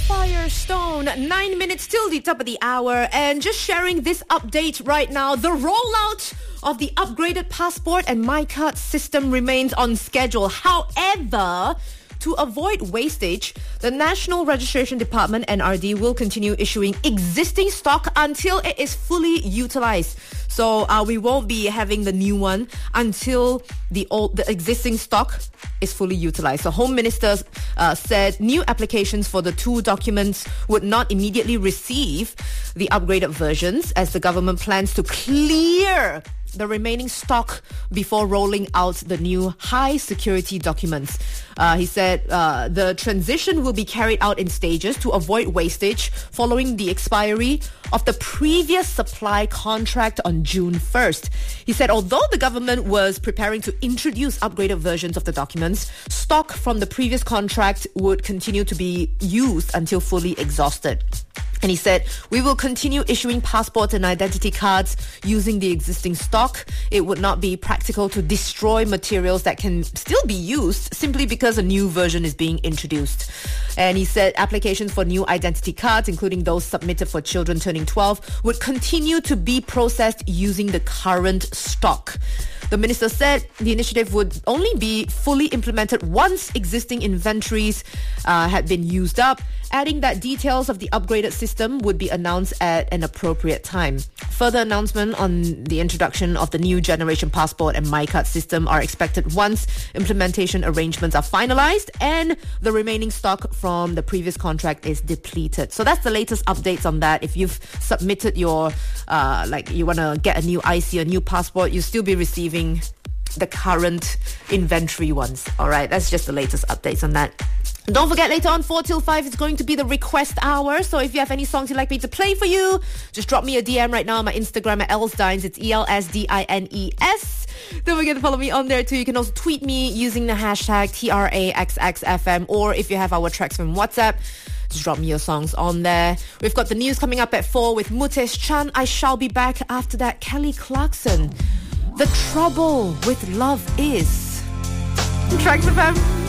Firestone, 9 minutes till the top of the hour, and just sharing this update right now. The rollout of the upgraded passport and MyCard system remains on schedule. However, to avoid wastage, the National Registration Department, NRD, will continue issuing existing stock until it is fully utilized. So we won't be having the new one until the existing stock is fully utilized. So Home Minister said new applications for the two documents would not immediately receive the upgraded versions, as the government plans to clear the remaining stock before rolling out the new high security documents. He said the transition will be carried out in stages to avoid wastage following the expiry of the previous supply contract on June 1st. He said although the government was preparing to introduce upgraded versions of the documents, stock from the previous contract would continue to be used until fully exhausted. And he said, we will continue issuing passports and identity cards using the existing stock. It would not be practical to destroy materials that can still be used simply because a new version is being introduced. And he said applications for new identity cards, including those submitted for children turning 12, would continue to be processed using the current stock. The minister said the initiative would only be fully implemented once existing inventories had been used up, adding that details of the upgraded system would be announced at an appropriate time. Further announcement on the introduction of the new generation passport and MyCard system are expected once implementation arrangements are finalized and the remaining stock from the previous contract is depleted. So that's the latest updates on that. If you've submitted your, you want to get a new IC, a new passport, you'll still be receiving the current inventory ones. All right, that's just the latest updates on that. Don't forget, later on 4 till 5 is going to be the request hour. So if you have any songs you'd like me to play for you, just drop me a DM right now on my Instagram at Elsdines. It's ELSDINES. Don't forget to follow me on there too. You can also tweet me using the hashtag TRAXXFM, or if you have our tracks from WhatsApp, just drop me your songs on there. We've got the news coming up at 4 with Mutesh Chan. I shall be back after that. Kelly Clarkson. The trouble with love is... Tracks FM.